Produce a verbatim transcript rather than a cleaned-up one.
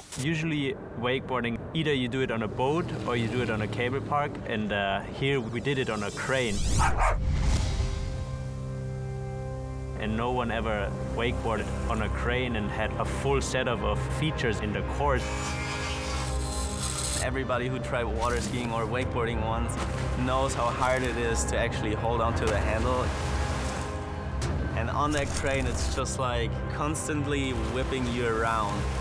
Usually wakeboarding, either you do it on a boat or you do it on a cable park, and uh, here we did it on a crane. And no one ever wakeboarded on a crane and had a full setup of features in the course. Everybody who tried water skiing or wakeboarding once knows how hard it is to actually hold onto the handle. And on that crane, it's just like constantly whipping you around.